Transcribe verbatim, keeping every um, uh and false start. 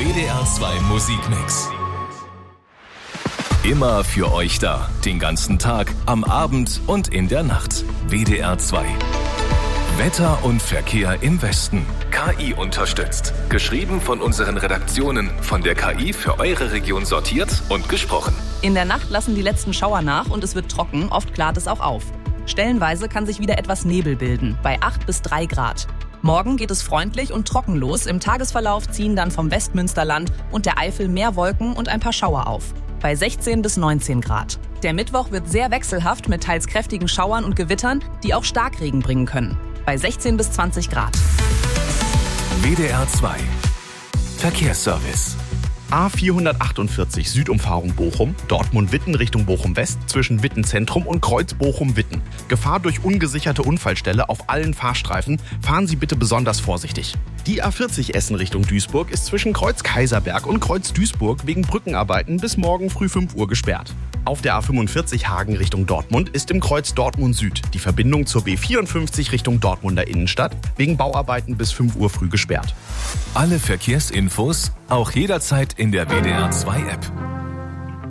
W D R zwei Musikmix. Immer für euch da. Den ganzen Tag, am Abend und in der Nacht. W D R zwei. Wetter und Verkehr im Westen. K I unterstützt. Geschrieben von unseren Redaktionen. Von der K I für eure Region sortiert und gesprochen. In der Nacht lassen die letzten Schauer nach und es wird trocken. Oft klart es auch auf. Stellenweise kann sich wieder etwas Nebel bilden. Bei acht bis drei Grad. Morgen geht es freundlich und trocken los. Im Tagesverlauf ziehen dann vom Westmünsterland und der Eifel mehr Wolken und ein paar Schauer auf. Bei sechzehn bis neunzehn Grad. Der Mittwoch wird sehr wechselhaft mit teils kräftigen Schauern und Gewittern, die auch Starkregen bringen können. Bei sechzehn bis zwanzig Grad. W D R zwei. Verkehrsservice. A vierhundertachtundvierzig Südumfahrung Bochum, Dortmund-Witten Richtung Bochum-West zwischen Witten-Zentrum und Kreuz Bochum-Witten. Gefahr durch ungesicherte Unfallstelle auf allen Fahrstreifen. Fahren Sie bitte besonders vorsichtig. Die A vierzig Essen Richtung Duisburg ist zwischen Kreuz Kaiserberg und Kreuz Duisburg wegen Brückenarbeiten bis morgen früh fünf Uhr gesperrt. Auf der A fünfundvierzig Hagen Richtung Dortmund ist im Kreuz Dortmund Süd die Verbindung zur B vierundfünfzig Richtung Dortmunder Innenstadt wegen Bauarbeiten bis fünf Uhr früh gesperrt. Alle Verkehrsinfos auch jederzeit in der W D R zwei App.